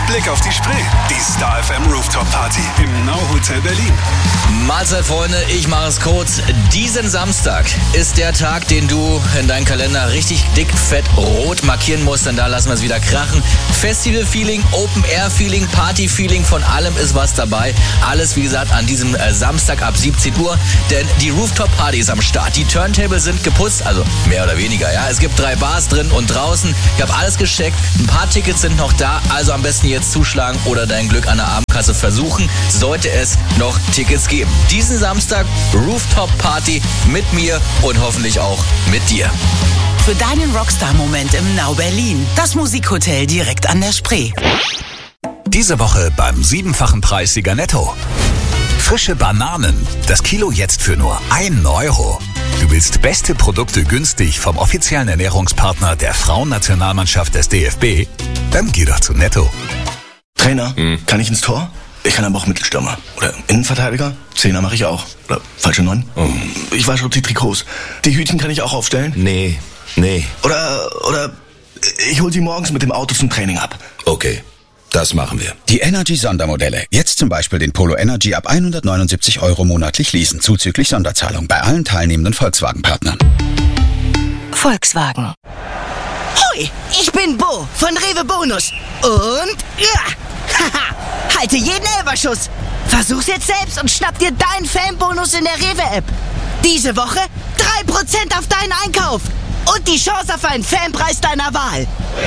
Blick auf die Spree. Die Star FM Rooftop Party im Now Hotel Berlin. Mahlzeit, Freunde, ich mache es kurz. Diesen Samstag ist der Tag, den du in deinen Kalender richtig dick, fett, rot markieren musst, denn da lassen wir es wieder krachen. Festival-Feeling, Open-Air-Feeling, Party-Feeling, von allem ist was dabei. Alles, wie gesagt, an diesem Samstag ab 17 Uhr, denn die Rooftop-Party ist am Start. Die Turntables sind geputzt, also mehr oder weniger, ja. Es gibt 3 Bars drin und draußen. Ich habe alles gecheckt, ein paar Tickets sind noch da, also am besten jetzt zuschlagen oder dein Glück an der Abendkasse versuchen, sollte es noch Tickets geben. Diesen Samstag Rooftop-Party mit mir und hoffentlich auch mit dir. Für deinen Rockstar-Moment im Now Berlin. Das Musikhotel direkt an der Spree. Diese Woche beim 7-fachen Preissieger Netto. Frische Bananen. Das Kilo jetzt für nur 1 Euro. Du willst beste Produkte günstig vom offiziellen Ernährungspartner der Frauennationalmannschaft des DFB? Dann geh doch zu Netto. Trainer, kann ich ins Tor? Ich kann aber auch Mittelstürmer. Oder Innenverteidiger? 10er mache ich auch. Oder falsche 9? Ich wasche auch die Trikots. Die Hütchen kann ich auch aufstellen? Nee. Oder ich hol sie morgens mit dem Auto zum Training ab. Okay, das machen wir. Die Energy-Sondermodelle. Jetzt zum Beispiel den Polo Energy ab 179 € monatlich leasen, zuzüglich Sonderzahlung bei allen teilnehmenden Volkswagen-Partnern. Volkswagen. Hoi, ich bin Bo von Rewe Bonus. Und haha, halte jeden Elferschuss. Versuch's jetzt selbst und schnapp dir deinen Fanbonus in der Rewe-App. Diese Woche 3% auf deinen Einkauf. Und die Chance auf einen Fanpreis deiner Wahl.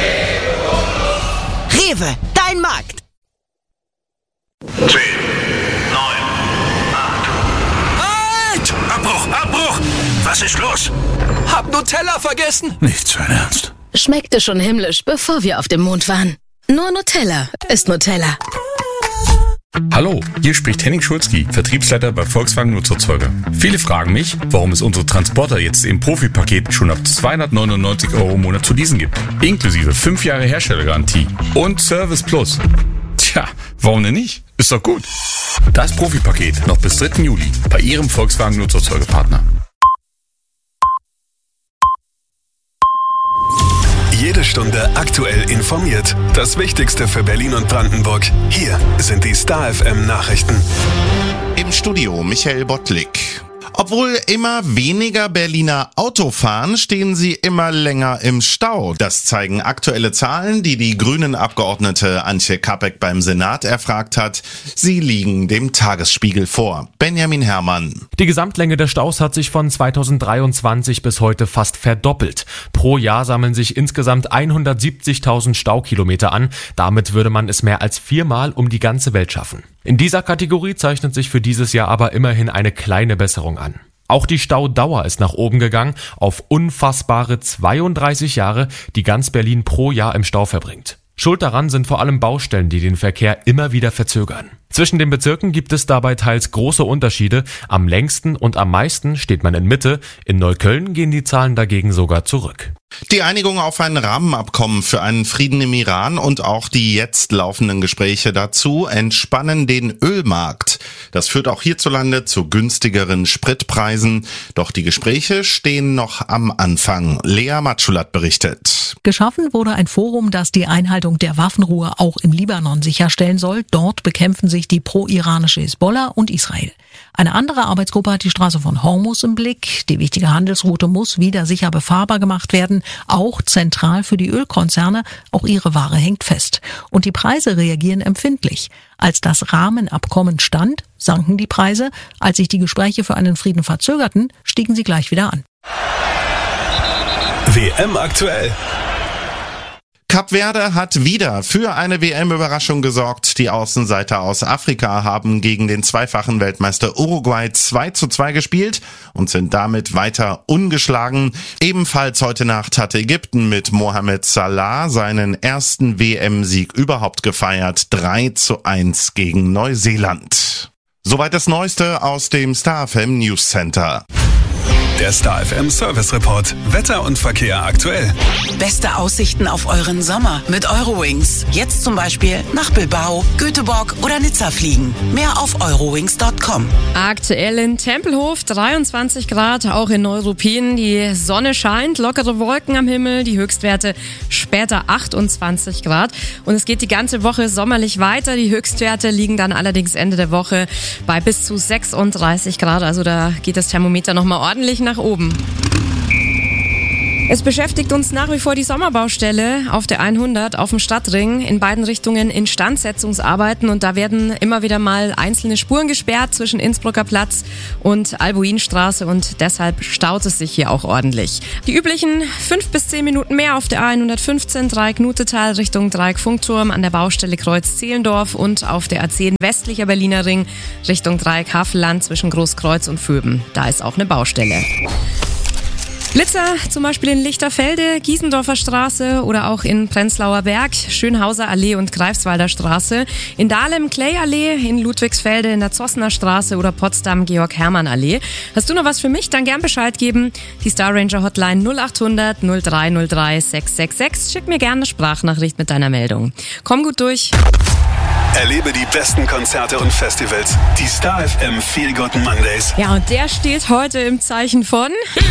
Rewe, dein Markt. 10, 9, 8. Halt! Abbruch! Was ist los? Hab Nutella vergessen. Nicht für Ernst. Schmeckte schon himmlisch, bevor wir auf dem Mond waren. Nur Nutella ist Nutella. Hallo, hier spricht Henning Schulzki, Vertriebsleiter bei Volkswagen Nutzerzeuger. Viele fragen mich, warum es unsere Transporter jetzt im Profipaket schon ab 299 € im Monat zu leasen gibt. Inklusive 5 Jahre Herstellergarantie und Service Plus. Tja, warum denn nicht? Ist doch gut. Das Profipaket noch bis 3. Juli bei Ihrem Volkswagen Nutzerzeugerpartner. Jede Stunde aktuell informiert. Das Wichtigste für Berlin und Brandenburg. Hier sind die Star FM Nachrichten. Im Studio Michael Bottlik. Obwohl immer weniger Berliner Auto fahren, stehen sie immer länger im Stau. Das zeigen aktuelle Zahlen, die die Grünen-Abgeordnete Antje Kapek beim Senat erfragt hat. Sie liegen dem Tagesspiegel vor. Benjamin Herrmann. Die Gesamtlänge der Staus hat sich von 2023 bis heute fast verdoppelt. Pro Jahr sammeln sich insgesamt 170.000 Staukilometer an. Damit würde man es mehr als 4-mal um die ganze Welt schaffen. In dieser Kategorie zeichnet sich für dieses Jahr aber immerhin eine kleine Besserung an. Auch die Staudauer ist nach oben gegangen, auf unfassbare 32 Jahre, die ganz Berlin pro Jahr im Stau verbringt. Schuld daran sind vor allem Baustellen, die den Verkehr immer wieder verzögern. Zwischen den Bezirken gibt es dabei teils große Unterschiede. Am längsten und am meisten steht man in Mitte. In Neukölln gehen die Zahlen dagegen sogar zurück. Die Einigung auf ein Rahmenabkommen für einen Frieden im Iran und auch die jetzt laufenden Gespräche dazu entspannen den Ölmarkt. Das führt auch hierzulande zu günstigeren Spritpreisen. Doch die Gespräche stehen noch am Anfang. Lea Matschulat berichtet. Geschaffen wurde ein Forum, das die Einhaltung der Waffenruhe auch im Libanon sicherstellen soll. Dort bekämpfen sich die pro-iranische Hisbollah und Israel. Eine andere Arbeitsgruppe hat die Straße von Hormuz im Blick. Die wichtige Handelsroute muss wieder sicher befahrbar gemacht werden, auch zentral für die Ölkonzerne. Auch ihre Ware hängt fest. Und die Preise reagieren empfindlich. Als das Rahmenabkommen stand, sanken die Preise. Als sich die Gespräche für einen Frieden verzögerten, stiegen sie gleich wieder an. WM aktuell. Kap Verde hat wieder für eine WM-Überraschung gesorgt. Die Außenseiter aus Afrika haben gegen den zweifachen Weltmeister Uruguay 2:2 gespielt und sind damit weiter ungeschlagen. Ebenfalls heute Nacht hatte Ägypten mit Mohamed Salah seinen ersten WM-Sieg überhaupt gefeiert. 3:1 gegen Neuseeland. Soweit das Neueste aus dem Star FM News Center. Der Star FM Service Report. Wetter und Verkehr aktuell. Beste Aussichten auf euren Sommer mit Eurowings. Jetzt zum Beispiel nach Bilbao, Göteborg oder Nizza fliegen. Mehr auf eurowings.com. Aktuell in Tempelhof 23 Grad, auch in Neuruppin. Die Sonne scheint, lockere Wolken am Himmel, die Höchstwerte später 28 Grad. Und es geht die ganze Woche sommerlich weiter. Die Höchstwerte liegen dann allerdings Ende der Woche bei bis zu 36 Grad. Also da geht das Thermometer nochmal ordentlich nach oben. Es beschäftigt uns nach wie vor die Sommerbaustelle auf der 100 auf dem Stadtring. In beiden Richtungen Instandsetzungsarbeiten und da werden immer wieder mal einzelne Spuren gesperrt zwischen Innsbrucker Platz und Albuinstraße und deshalb staut es sich hier auch ordentlich. Die üblichen 5 bis 10 Minuten mehr auf der 115 Dreieck-Nutetal Richtung Dreieck-Funkturm an der Baustelle Kreuz-Zehlendorf und auf der A10 westlicher Berliner Ring Richtung Dreieck-Havelland zwischen Großkreuz und Vöben. Da ist auch eine Baustelle. Blitzer, zum Beispiel in Lichterfelde, Giesendorfer Straße oder auch in Prenzlauer Berg, Schönhauser Allee und Greifswalder Straße, in Dahlem Clay Allee, in Ludwigsfelde, in der Zossener Straße oder Potsdam Georg-Hermann Allee. Hast du noch was für mich? Dann gern Bescheid geben. Die Star Ranger Hotline 0800 0303 666. Schick mir gerne eine Sprachnachricht mit deiner Meldung. Komm gut durch. Erlebe die besten Konzerte und Festivals. Die Star FM Feel Good Mondays. Ja, und der steht heute im Zeichen von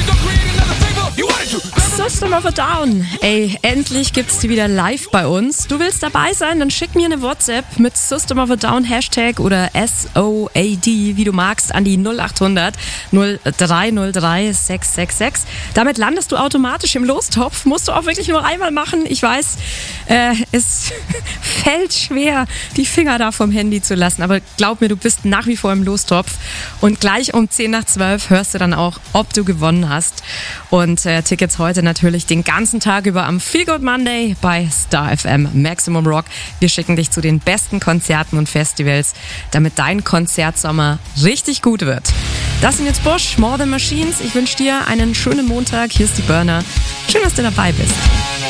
System of a Down. Ey, endlich gibt's die wieder live bei uns. Du willst dabei sein? Dann schick mir eine WhatsApp mit System of a Down Hashtag oder SOAD, wie du magst, an die 0800 0303 666. Damit landest du automatisch im Lostopf. Musst du auch wirklich nur einmal machen. Ich weiß, es fällt schwer, die Finger da vom Handy zu lassen. Aber glaub mir, du bist nach wie vor im Lostopf. Und gleich um 10 nach 12 hörst du dann auch, ob du gewonnen hast. Und Tickets heute natürlich den ganzen Tag über am Feel Good Monday bei Star FM Maximum Rock. Wir schicken dich zu den besten Konzerten und Festivals, damit dein Konzertsommer richtig gut wird. Das sind jetzt Bush, More Than Machines. Ich wünsche dir einen schönen Montag. Hier ist die Burner. Schön, dass du dabei bist.